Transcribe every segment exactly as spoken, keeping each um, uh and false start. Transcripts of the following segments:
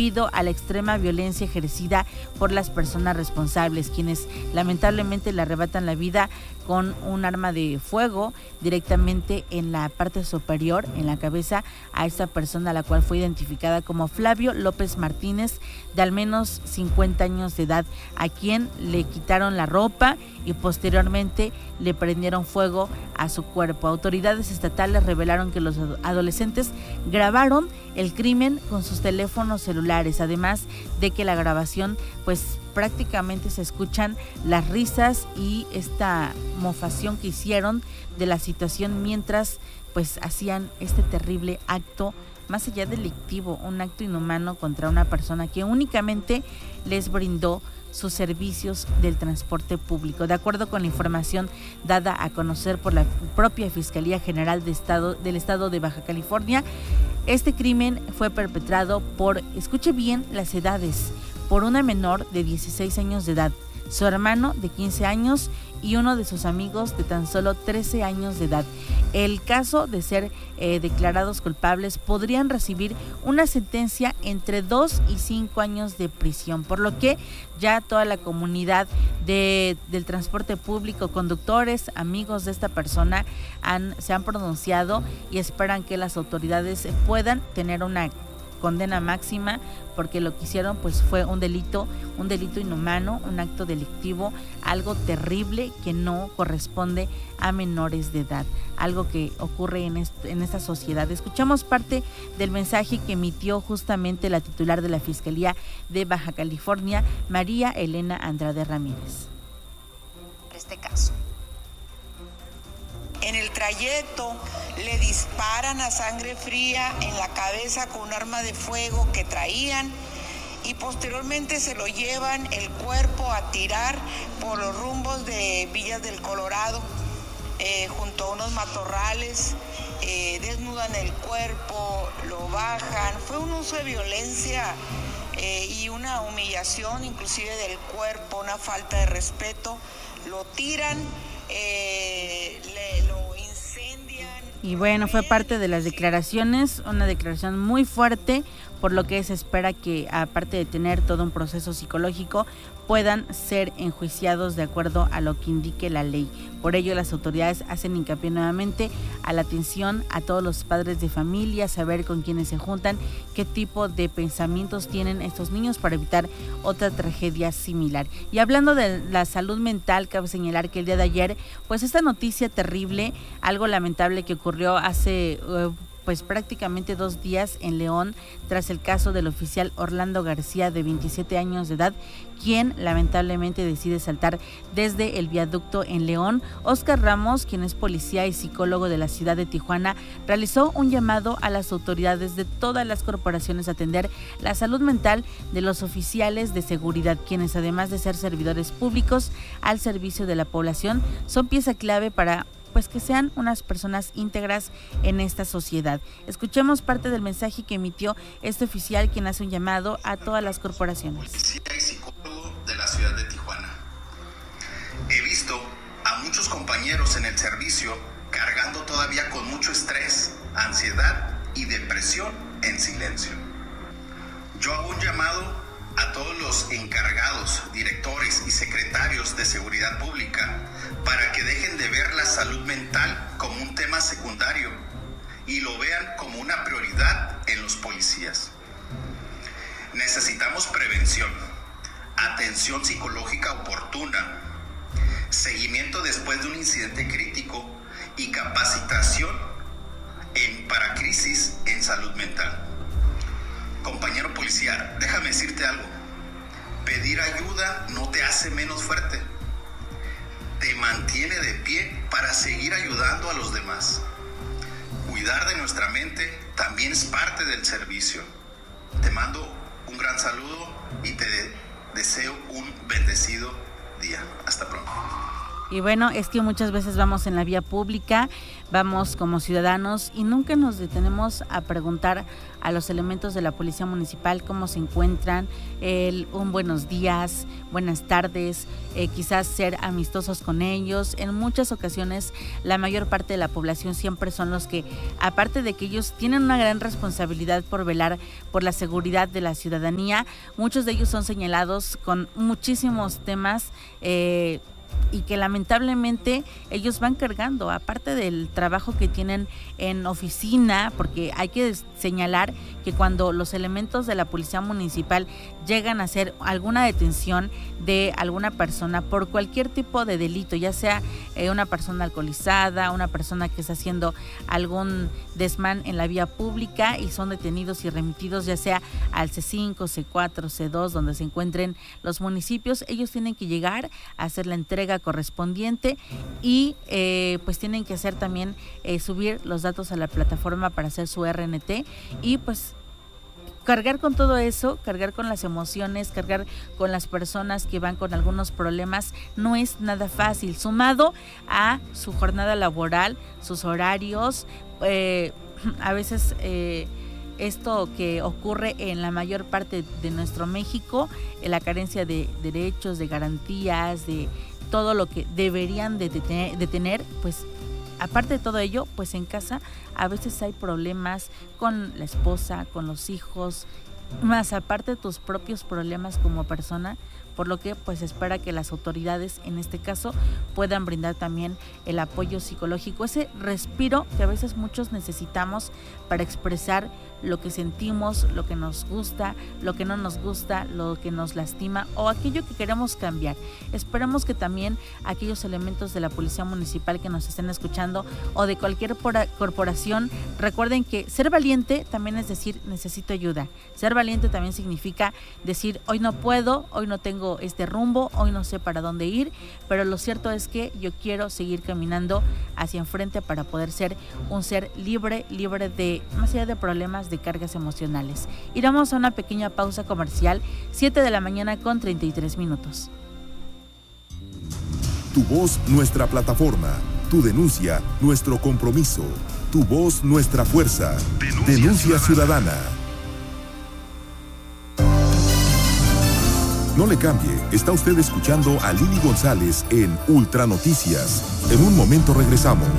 debido a la extrema violencia ejercida por las personas responsables, quienes lamentablemente le arrebatan la vida con un arma de fuego directamente en la parte superior, en la cabeza, a esta persona, la cual fue identificada como Flavio López Martínez, de al menos cincuenta años de edad, a quien le quitaron la ropa y posteriormente le prendieron fuego a su cuerpo. Autoridades estatales revelaron que los adolescentes grabaron el crimen con sus teléfonos celulares, además de que la grabación pues prácticamente se escuchan las risas y esta mofación que hicieron de la situación mientras pues hacían este terrible acto, más allá delictivo, un acto inhumano contra una persona que únicamente les brindó sus servicios del transporte público. De acuerdo con la información dada a conocer por la propia Fiscalía General de Estado, del Estado de Baja California, este crimen fue perpetrado por, escuche bien las edades, por una menor de dieciséis años de edad, su hermano de quince años y uno de sus amigos de tan solo trece años de edad. El caso de ser eh, declarados culpables podrían recibir una sentencia entre dos y cinco años de prisión, por lo que ya toda la comunidad de, del transporte público, conductores, amigos de esta persona han, se han pronunciado y esperan que las autoridades puedan tener una condena máxima, porque lo que hicieron pues fue un delito, un delito inhumano, un acto delictivo, algo terrible que no corresponde a menores de edad, algo que ocurre en, est- en esta sociedad. Escuchamos parte del mensaje que emitió justamente la titular de la Fiscalía de Baja California, María Elena Andrade Ramírez. Este caso. En el trayecto le disparan a sangre fría en la cabeza con un arma de fuego que traían y posteriormente se lo llevan el cuerpo a tirar por los rumbos de Villas del Colorado, eh, junto a unos matorrales, eh, desnudan el cuerpo, lo bajan. Fue un uso de violencia eh, y una humillación inclusive del cuerpo, una falta de respeto. Lo tiran, eh, le, lo incendian. Y bueno, fue parte de las declaraciones, una declaración muy fuerte, por lo que se espera que, aparte de tener todo un proceso psicológico, puedan ser enjuiciados de acuerdo a lo que indique la ley. Por ello, las autoridades hacen hincapié nuevamente a la atención a todos los padres de familia, saber con quiénes se juntan, qué tipo de pensamientos tienen estos niños para evitar otra tragedia similar. Y hablando de la salud mental, cabe señalar que el día de ayer, pues esta noticia terrible, algo lamentable que ocurrió hace Uh, pues prácticamente dos días en León, tras el caso del oficial Orlando García, de veintisiete años de edad, quien lamentablemente decide saltar desde el viaducto en León. Oscar Ramos, quien es policía y psicólogo de la ciudad de Tijuana, realizó un llamado a las autoridades de todas las corporaciones a atender la salud mental de los oficiales de seguridad, quienes además de ser servidores públicos al servicio de la población, son pieza clave para pues que sean unas personas íntegras en esta sociedad. Escuchemos parte del mensaje que emitió este oficial, quien hace un llamado a todas las corporaciones. Policía y psicólogo de la ciudad de Tijuana. He visto a muchos compañeros en el servicio cargando todavía con mucho estrés, ansiedad y depresión en silencio. Yo hago un llamado a todos los encargados, directores y secretarios de seguridad pública para que dejen de ver la salud mental como un tema secundario y lo vean como una prioridad en los policías. Necesitamos prevención, atención psicológica oportuna, seguimiento después de un incidente crítico y capacitación en, para crisis en salud mental. Compañero policía, déjame decirte algo. Pedir ayuda no te hace menos fuerte. Te mantiene de pie para seguir ayudando a los demás. Cuidar de nuestra mente también es parte del servicio. Te mando un gran saludo y te deseo un bendecido día. Hasta pronto. Y bueno, es que muchas veces vamos en la vía pública, vamos como ciudadanos y nunca nos detenemos a preguntar a los elementos de la policía municipal cómo se encuentran, el, un buenos días, buenas tardes, eh, quizás ser amistosos con ellos. En muchas ocasiones la mayor parte de la población siempre son los que, aparte de que ellos tienen una gran responsabilidad por velar por la seguridad de la ciudadanía, muchos de ellos son señalados con muchísimos temas eh, y que lamentablemente ellos van cargando, aparte del trabajo que tienen en oficina, porque hay que señalar que cuando los elementos de la policía municipal llegan a hacer alguna detención de alguna persona por cualquier tipo de delito, ya sea eh, una persona alcoholizada, una persona que está haciendo algún desmán en la vía pública y son detenidos y remitidos ya sea al C cinco, C cuatro, C dos, donde se encuentren los municipios, ellos tienen que llegar a hacer la entrega correspondiente y eh, pues tienen que hacer también eh, subir los datos a la plataforma para hacer su R N T y pues cargar con todo eso, cargar con las emociones, cargar con las personas que van con algunos problemas, no es nada fácil, sumado a su jornada laboral, sus horarios, eh, a veces eh, esto que ocurre en la mayor parte de nuestro México, eh, la carencia de derechos, de garantías, de todo lo que deberían de tener, de tener, pues aparte de todo ello, pues en casa a veces hay problemas con la esposa, con los hijos, más aparte de tus propios problemas como persona, por lo que pues espera que las autoridades en este caso puedan brindar también el apoyo psicológico, ese respiro que a veces muchos necesitamos para expresar lo que sentimos, lo que nos gusta, lo que no nos gusta, lo que nos lastima o aquello que queremos cambiar. Esperamos que también aquellos elementos de la policía municipal que nos estén escuchando o de cualquier corporación recuerden que ser valiente también es decir necesito ayuda. Ser valiente también significa decir hoy no puedo, hoy no tengo este rumbo, hoy no sé para dónde ir, pero lo cierto es que yo quiero seguir caminando hacia enfrente para poder ser un ser libre, libre de más allá de problemas, de cargas emocionales. Iremos a una pequeña pausa comercial, siete de la mañana con treinta y tres minutos. Tu voz, nuestra plataforma. Tu denuncia, nuestro compromiso. Tu voz, nuestra fuerza. Denuncia, Denuncia ciudadana. No le cambie, está usted escuchando a Lili González en Ultra Noticias. En un momento regresamos.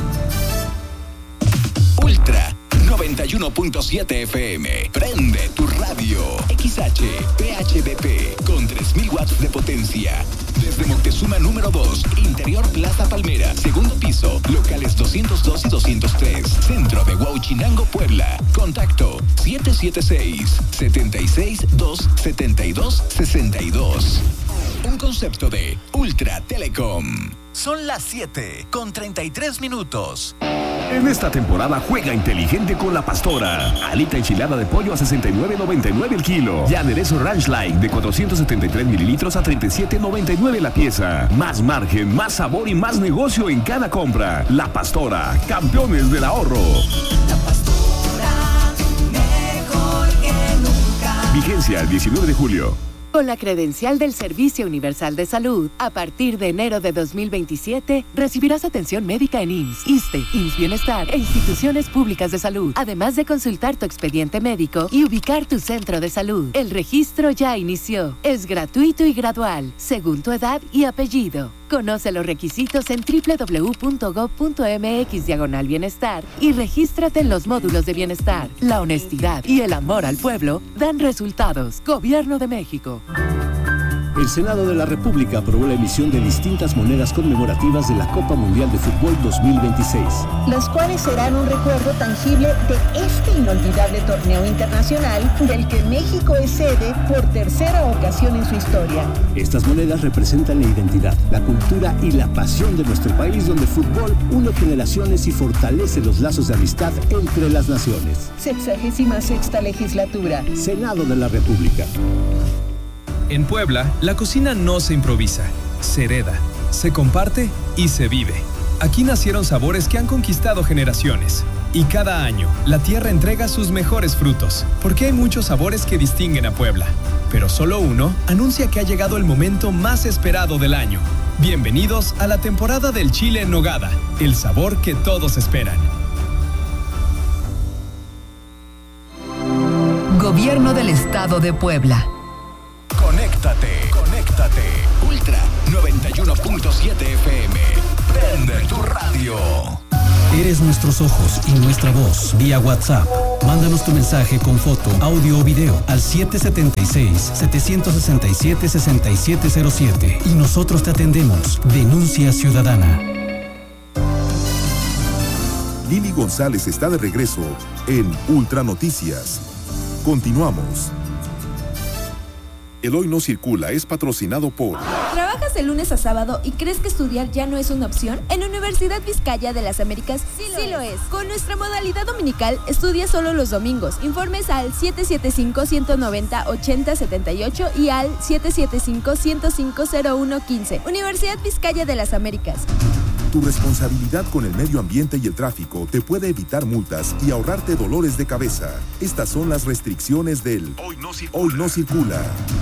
Ultra noventa y uno punto siete F M. Prende tu radio. X H P H D P con tres mil watts de potencia. Desde Moctezuma número dos, Interior Plaza Palmera, segundo piso, locales doscientos dos y doscientos tres, centro de Huauchinango, Puebla. Contacto siete siete seis, siete seis dos, siete dos seis dos. Un concepto de Ultra Telecom. Son las siete con treinta y tres minutos. En esta temporada juega inteligente con la Pastora. Alita enchilada de pollo a sesenta y nueve noventa y nueve el kilo. Y aderezo Ranch Like de cuatrocientos setenta y tres mililitros a treinta y siete noventa y nueve la pieza. Más margen, más sabor y más negocio en cada compra. La Pastora, campeones del ahorro. La Pastora, mejor que nunca. Vigencia el diecinueve de julio. Con la credencial del Servicio Universal de Salud, a partir de enero de dos mil veintisiete, recibirás atención médica en I M S S, ISSSTE, I M S S Bienestar e instituciones públicas de salud, además de consultar tu expediente médico y ubicar tu centro de salud. El registro ya inició. Es gratuito y gradual, según tu edad y apellido. Conoce los requisitos en doble u doble u doble u punto gob punto eme equis diagonal bienestar y regístrate en los módulos de bienestar. La honestidad y el amor al pueblo dan resultados. Gobierno de México. El Senado de la República aprobó la emisión de distintas monedas conmemorativas de la Copa Mundial de Fútbol dos mil veintiséis. Las cuales serán un recuerdo tangible de este inolvidable torneo internacional del que México es sede por tercera ocasión en su historia. Estas monedas representan la identidad, la cultura y la pasión de nuestro país, donde el fútbol une generaciones y fortalece los lazos de amistad entre las naciones. Sexagésima sexta legislatura. Senado de la República. En Puebla, la cocina no se improvisa, se hereda, se comparte y se vive. Aquí nacieron sabores que han conquistado generaciones. Y cada año, la tierra entrega sus mejores frutos, porque hay muchos sabores que distinguen a Puebla. Pero solo uno anuncia que ha llegado el momento más esperado del año. Bienvenidos a la temporada del chile en nogada, el sabor que todos esperan. Gobierno del Estado de Puebla. Conéctate, conéctate. Ultra noventa y uno punto siete F M. Prende tu radio. Eres nuestros ojos y nuestra voz vía WhatsApp. Mándanos tu mensaje con foto, audio o video al siete siete seis, siete seis siete, seis siete cero siete y nosotros te atendemos. Denuncia ciudadana. Lili González está de regreso en Ultra Noticias. Continuamos. El Hoy No Circula es patrocinado por... ¿Trabajas de lunes a sábado y crees que estudiar ya no es una opción? En Universidad Vizcaya de las Américas sí lo, sí es. lo es. Con nuestra modalidad dominical, estudia solo los domingos. Informes al siete siete cinco, uno nueve cero, ocho cero siete ocho y al siete siete cinco, uno cinco cero uno uno cinco. Universidad Vizcaya de las Américas. Tu responsabilidad con el medio ambiente y el tráfico te puede evitar multas y ahorrarte dolores de cabeza. Estas son las restricciones del Hoy No Circula. Hoy No Circula.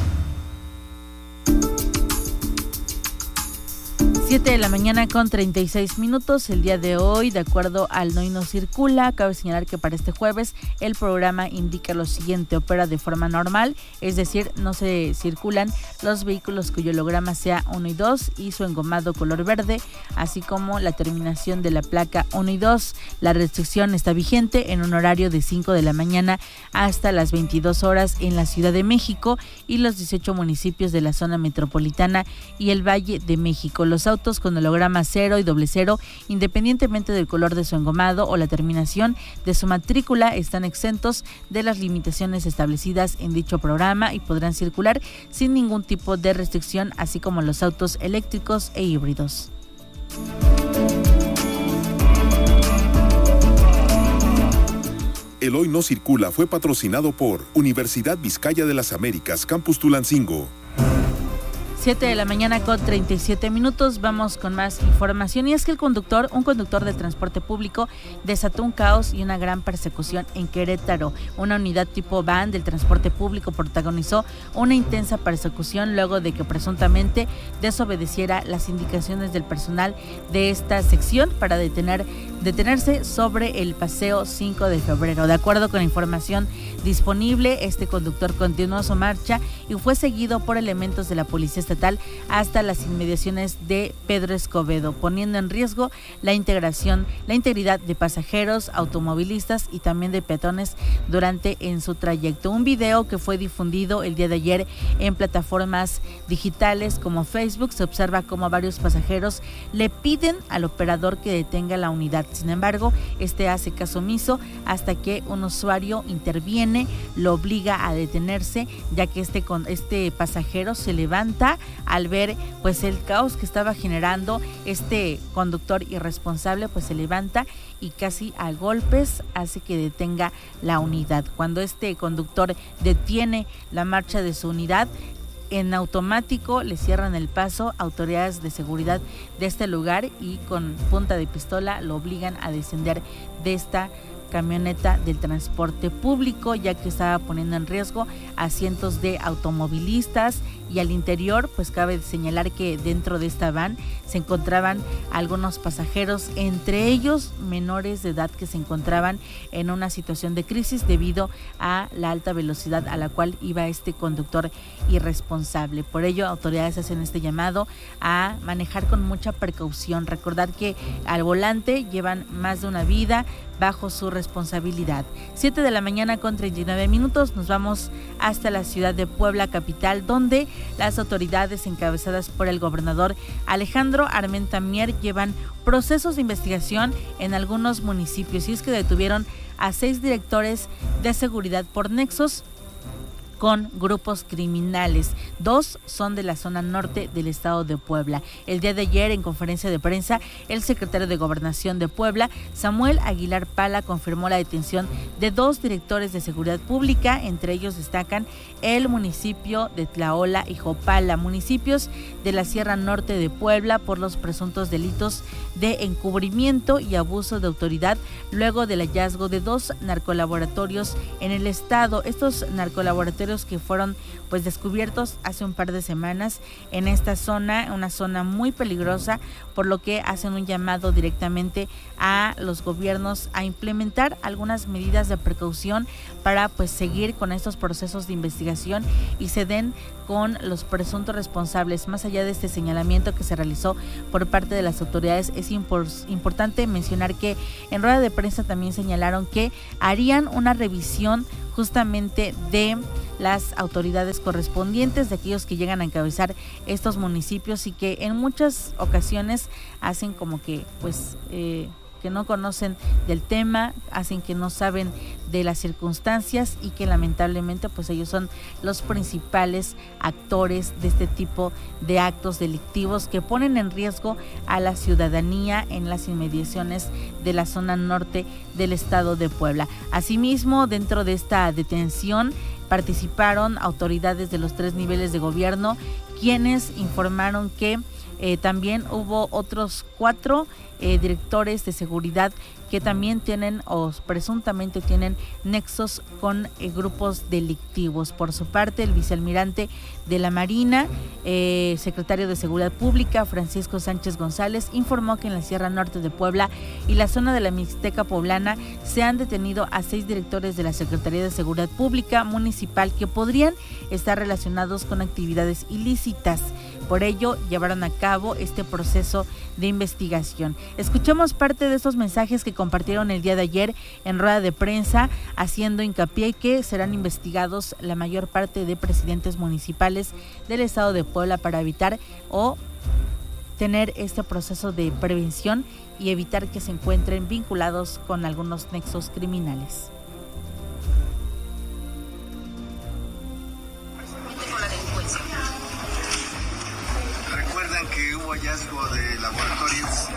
siete de la mañana con treinta y seis minutos. El día de hoy, de acuerdo al Hoy No Circula, cabe señalar que para este jueves el programa indica lo siguiente: opera de forma normal, es decir, no se circulan los vehículos cuyo holograma sea uno y dos y su engomado color verde, así como la terminación de la placa uno y dos. La restricción está vigente en un horario de cinco de la mañana hasta las veintidós horas en la Ciudad de México y los dieciocho municipios de la zona metropolitana y el Valle de México. Los autos con holograma cero y doble cero, independientemente del color de su engomado o la terminación de su matrícula, están exentos de las limitaciones establecidas en dicho programa y podrán circular sin ningún tipo de restricción, así como los autos eléctricos e híbridos. El Hoy No Circula fue patrocinado por Universidad Vizcaya de las Américas, Campus Tulancingo. siete de la mañana con treinta y siete minutos, vamos con más información. Y es que el conductor, un conductor de transporte público, desató un caos y una gran persecución en Querétaro. Una unidad tipo van del transporte público protagonizó una intensa persecución luego de que presuntamente desobedeciera las indicaciones del personal de esta sección para detener, detenerse sobre el paseo cinco de febrero. De acuerdo con la información disponible, este conductor continuó su marcha y fue seguido por elementos de la Policía Estatal hasta las inmediaciones de Pedro Escobedo, poniendo en riesgo la integración, la integridad de pasajeros, automovilistas y también de peatones durante en su trayecto. Un video que fue difundido el día de ayer en plataformas digitales como Facebook, se observa cómo varios pasajeros le piden al operador que detenga la unidad. Sin embargo, este hace caso omiso hasta que un usuario interviene, lo obliga a detenerse, ya que este, este pasajero se levanta al ver pues el caos que estaba generando este conductor irresponsable, pues se levanta y casi a golpes hace que detenga la unidad. Cuando este conductor detiene la marcha de su unidad, en automático le cierran el paso autoridades de seguridad de este lugar y con punta de pistola lo obligan a descender de esta camioneta del transporte público, ya que estaba poniendo en riesgo a cientos de automovilistas. Y al interior, pues cabe señalar que dentro de esta van se encontraban algunos pasajeros, entre ellos menores de edad que se encontraban en una situación de crisis debido a la alta velocidad a la cual iba este conductor irresponsable. Por ello, autoridades hacen este llamado a manejar con mucha precaución. Recordar que al volante llevan más de una vida bajo su responsabilidad. siete de la mañana con treinta y nueve minutos, nos vamos hasta la ciudad de Puebla capital, donde las autoridades encabezadas por el gobernador Alejandro Armenta Mier llevan procesos de investigación en algunos municipios, y es que detuvieron a seis directores de seguridad por nexos con grupos criminales. Dos son de la zona norte del estado de Puebla. El día de ayer, en conferencia de prensa, el secretario de Gobernación de Puebla, Samuel Aguilar Pala, confirmó la detención de dos directores de seguridad pública. Entre ellos destacan el municipio de Tlaola y Jopala, municipios de la Sierra Norte de Puebla, por los presuntos delitos de encubrimiento y abuso de autoridad, luego del hallazgo de dos narcolaboratorios en el estado. Estos narcolaboratorios que fueron pues descubiertos hace un par de semanas en esta zona, una zona muy peligrosa, por lo que hacen un llamado directamente a los gobiernos a implementar algunas medidas de precaución para pues seguir con estos procesos de investigación y se den con los presuntos responsables. Más allá de este señalamiento que se realizó por parte de las autoridades, es impor- importante mencionar que en rueda de prensa también señalaron que harían una revisión justamente de las autoridades correspondientes, de aquellos que llegan a encabezar estos municipios y que en muchas ocasiones hacen como que pues eh, que no conocen del tema, hacen que no saben de las circunstancias y que lamentablemente pues ellos son los principales actores de este tipo de actos delictivos que ponen en riesgo a la ciudadanía en las inmediaciones de la zona norte del estado de Puebla. Asimismo, dentro de esta detención participaron autoridades de los tres niveles de gobierno, quienes informaron que eh, también hubo otros cuatro eh, directores de seguridad que también tienen o presuntamente tienen nexos con eh, grupos delictivos. Por su parte, el vicealmirante de la Marina, eh, secretario de Seguridad Pública, Francisco Sánchez González, informó que en la Sierra Norte de Puebla y la zona de la Mixteca Poblana se han detenido a seis directores de la Secretaría de Seguridad Pública Municipal que podrían estar relacionados con actividades ilícitas. Por ello, llevaron a cabo este proceso de investigación. Escuchemos parte de estos mensajes que compartieron el día de ayer en rueda de prensa, haciendo hincapié que serán investigados la mayor parte de presidentes municipales del estado de Puebla para evitar o tener este proceso de prevención y evitar que se encuentren vinculados con algunos nexos criminales. Recuerdan que hubo hallazgo de laboratorios.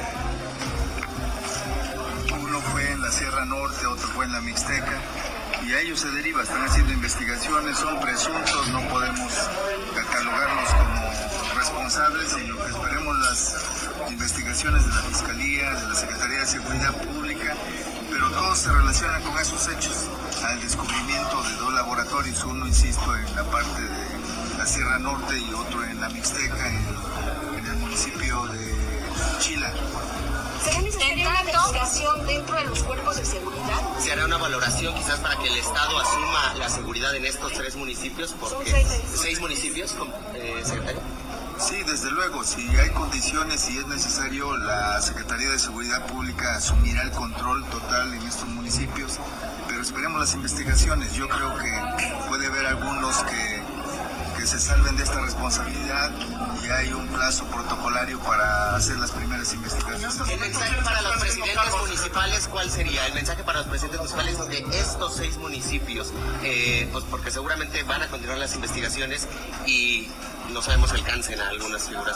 Uno fue en la Sierra Norte, otro fue en la Mixteca, y a ellos se deriva, están haciendo investigaciones, son presuntos, no podemos catalogarlos como responsables, y lo que esperemos las investigaciones de la Fiscalía, de la Secretaría de Seguridad Pública, pero todos se relacionan con esos hechos, al descubrimiento de dos laboratorios, uno, insisto, en la parte de la Sierra Norte y otro en la Mixteca, en, en el municipio de Chila. ¿Será necesaria una investigación dentro de los cuerpos de seguridad? ¿Se hará una valoración quizás para que el Estado asuma la seguridad en estos tres municipios? Porque Son seis, ¿Seis municipios, eh, secretario? Sí, desde luego, si hay condiciones y es necesario, la Secretaría de Seguridad Pública asumirá el control total en estos municipios, pero esperemos las investigaciones. Yo creo que puede haber algunos que, que se salven de esta responsabilidad y hay un plazo protocolario para hacer las primeras investigaciones. El mensaje para los presidentes municipales, ¿cuál sería? El mensaje para los presidentes municipales de estos seis municipios, eh, pues porque seguramente van a continuar las investigaciones y no sabemos si alcancen a algunas figuras.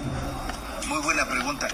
Muy buena pregunta.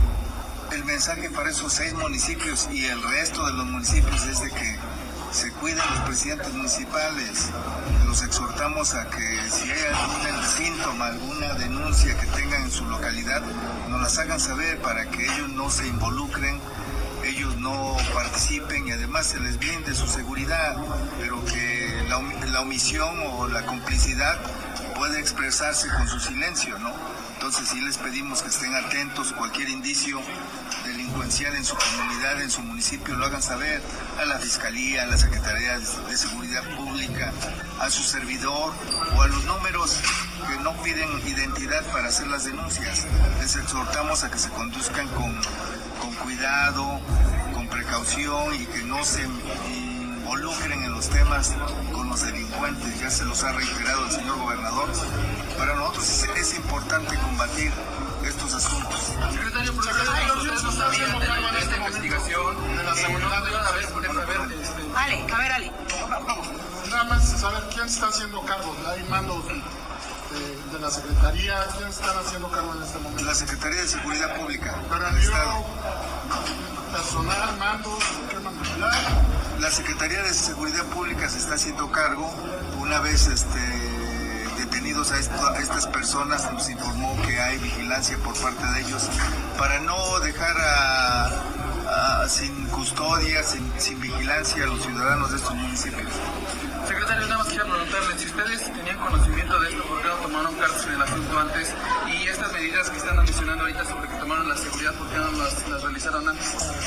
El mensaje para esos seis municipios y el resto de los municipios es de que se cuiden los presidentes municipales. Los exhortamos a que si hay algún síntoma, alguna denuncia que tengan en su localidad, nos las hagan saber para que ellos no se involucren, ellos no participen y además se les brinde su seguridad, pero que la, la omisión o la complicidad puede expresarse con su silencio, ¿no? Entonces sí les pedimos que estén atentos, cualquier indicio delincuencial en su comunidad, en su municipio, lo hagan saber a la Fiscalía, a la Secretaría de Seguridad Pública, a su servidor o a los números que no piden identidad para hacer las denuncias. Les exhortamos a que se conduzcan con, con cuidado, con precaución y que no se involucren en los temas con los delincuentes. Ya se los ha reiterado el señor gobernador. Para nosotros es, es importante combatir estos asuntos. Secretario, ¿por qué ustedes no están haciendo cargo en esta investigación de la seguridad de una vez? Por ejemplo, a ver, este... Ale, a ver, Ale. Vamos, nada más saber quién está haciendo cargo. Hay mandos de, de, de la Secretaría, ¿quién están haciendo cargo en este momento? La Secretaría de Seguridad Pública. Pero del Estado. Personal, mandos, ¿qué manipular? La Secretaría de Seguridad Pública se está haciendo cargo. Una vez este, detenidos a, esto, a estas personas, nos informó que hay vigilancia por parte de ellos para no dejar a, a, sin custodia, sin, sin vigilancia a los ciudadanos de estos municipios. Secretario, nada más quiero preguntarle, si ustedes tenían conocimiento de esto, ¿por qué no tomaron cartas en el asunto antes? Y estas medidas que están mencionando ahorita sobre que tomaron la seguridad, ¿por qué no las, las realizaron antes?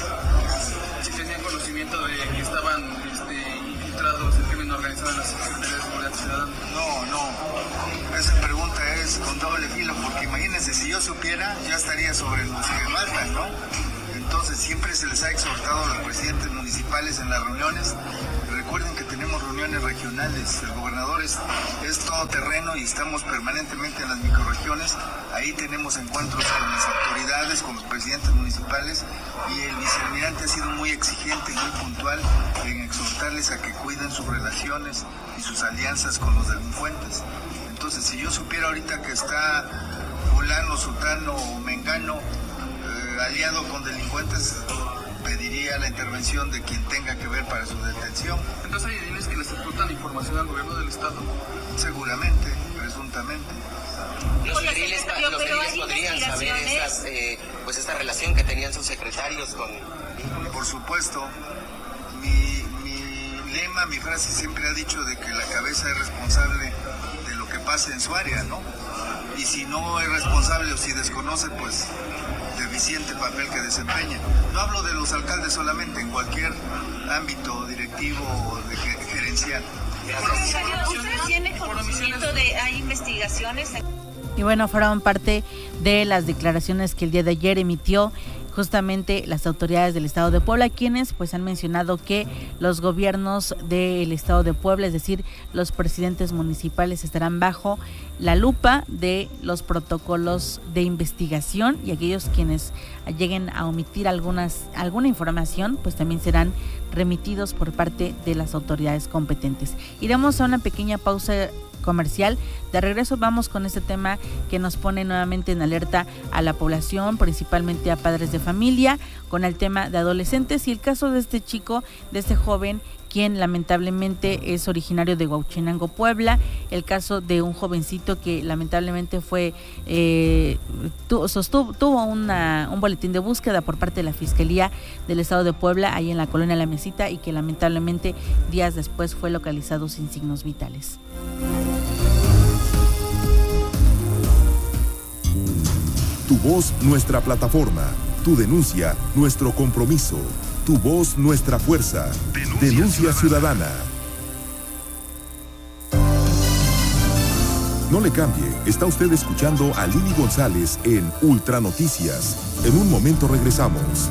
Si tenían conocimiento de que estaban este, infiltrados el crimen organizado en la Secretaría de Seguridad Ciudadana. No, no, esa pregunta es con doble filo, porque imagínense, si yo supiera, ya estaría sobre los que faltan, ¿no? Entonces siempre se les ha exhortado a los presidentes municipales en las reuniones. Recuerden que tenemos reuniones regionales, el gobernador es, es todoterreno y estamos permanentemente en las microrregiones. Ahí tenemos encuentros con las autoridades, con los presidentes municipales, y el vicealmirante ha sido muy exigente, muy puntual en exhortarles a que cuiden sus relaciones y sus alianzas con los delincuentes. Entonces, si yo supiera ahorita que está fulano, sutano o mengano eh, aliado con delincuentes, pediría la intervención de quien tenga que ver para su detención. Entonces hay ediles que les ocultan información al gobierno del estado. Seguramente, presuntamente. Los ediles, los ediles podrían saber estas, eh, pues esta relación que tenían sus secretarios con... Por supuesto. Mi, mi lema, mi frase siempre ha dicho de que la cabeza es responsable de lo que pasa en su área, ¿no? Y si no es responsable o si desconoce, pues deficiente papel que desempeña. No hablo de los alcaldes solamente, en cualquier ámbito directivo o de gerencial. ¿Usted tiene conocimiento de hay investigaciones? Y bueno, fueron parte de las declaraciones que el día de ayer emitió justamente las autoridades del Estado de Puebla, quienes pues han mencionado que los gobiernos del Estado de Puebla, es decir, los presidentes municipales, estarán bajo la lupa de los protocolos de investigación, y aquellos quienes lleguen a omitir algunas alguna información pues también serán remitidos por parte de las autoridades competentes. Iremos a una pequeña pausa comercial. De regreso vamos con este tema que nos pone nuevamente en alerta a la población, principalmente a padres de familia, con el tema de adolescentes y el caso de este chico, de este joven, quien lamentablemente es originario de Huauchinango, Puebla, el caso de un jovencito que lamentablemente fue eh, tu, sostuvo, tuvo una, un boletín de búsqueda por parte de la Fiscalía del Estado de Puebla, ahí en la colonia La Mesita, y que lamentablemente días después fue localizado sin signos vitales. Tu voz, nuestra plataforma. Tu denuncia, nuestro compromiso. Tu voz, nuestra fuerza. Denuncia, Denuncia ciudadana. No le cambie, está usted escuchando a Lili González en Ultra Noticias. En un momento regresamos.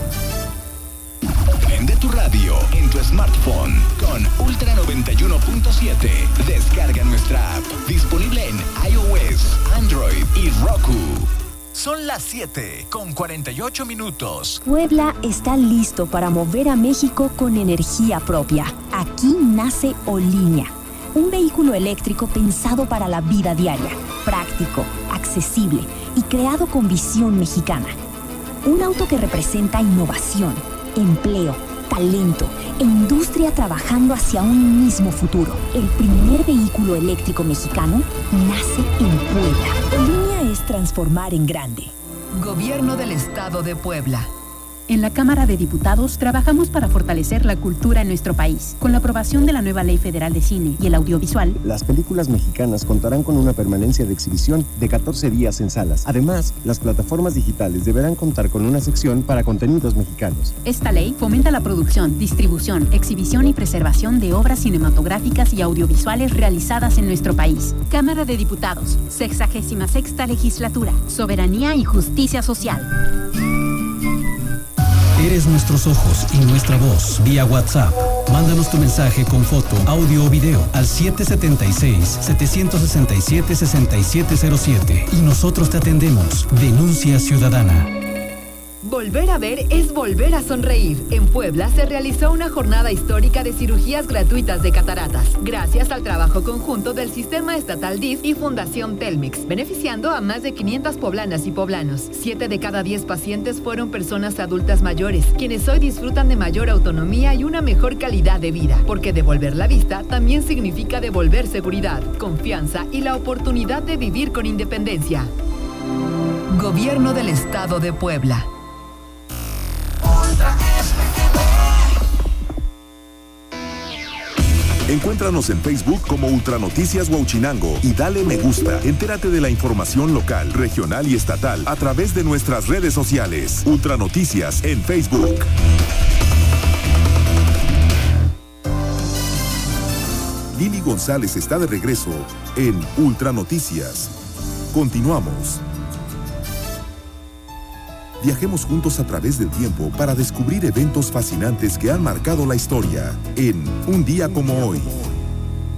Prende tu radio en tu smartphone con Ultra noventa y uno punto siete. Descarga nuestra app, disponible en iOS, Android y Roku. Son las siete con cuarenta y ocho minutos. Puebla está listo para mover a México con energía propia. Aquí nace Olinia, un vehículo eléctrico pensado para la vida diaria, práctico, accesible y creado con visión mexicana. Un auto que representa innovación, empleo, talento e industria trabajando hacia un mismo futuro. El primer vehículo eléctrico mexicano nace en Puebla. Olinia es transformar en grande. Gobierno del Estado de Puebla. En la Cámara de Diputados trabajamos para fortalecer la cultura en nuestro país. Con la aprobación de la nueva Ley Federal de Cine y el Audiovisual, las películas mexicanas contarán con una permanencia de exhibición de catorce días en salas. Además, las plataformas digitales deberán contar con una sección para contenidos mexicanos. Esta ley fomenta la producción, distribución, exhibición y preservación de obras cinematográficas y audiovisuales realizadas en nuestro país. Cámara de Diputados, sexagésima sexta legislatura, soberanía y justicia social. Eres nuestros ojos y nuestra voz vía WhatsApp. Mándanos tu mensaje con foto, audio o video al siete siete seis, siete seis siete, seis siete cero siete y nosotros te atendemos. Denuncia ciudadana. Volver a ver es volver a sonreír. En Puebla se realizó una jornada histórica de cirugías gratuitas de cataratas, gracias al trabajo conjunto del Sistema Estatal D I F y Fundación Telmex, beneficiando a más de quinientas poblanas y poblanos. Siete de cada diez pacientes fueron personas adultas mayores, quienes hoy disfrutan de mayor autonomía y una mejor calidad de vida, porque devolver la vista también significa devolver seguridad, confianza y la oportunidad de vivir con independencia. Gobierno del Estado de Puebla. Encuéntranos en Facebook como Ultranoticias Huauchinango y dale me gusta. Entérate de la información local, regional y estatal a través de nuestras redes sociales. Ultranoticias en Facebook. Lili González está de regreso en Ultranoticias. Continuamos. Viajemos juntos a través del tiempo para descubrir eventos fascinantes que han marcado la historia en Un Día Como Hoy.